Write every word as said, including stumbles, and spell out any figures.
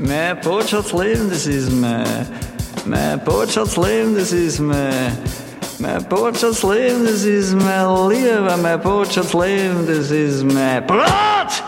Mehr Botschaftsleben, das ist mehr. Mehr Botschaftsleben, das ist mehr. Mehr Botschaftsleben, das ist mehr Liebe. Mehr Botschaftsleben, das ist mehr Brot!